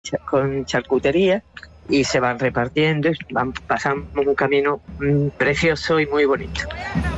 con charcutería y se van repartiendo, van pasando un camino precioso y muy bonito.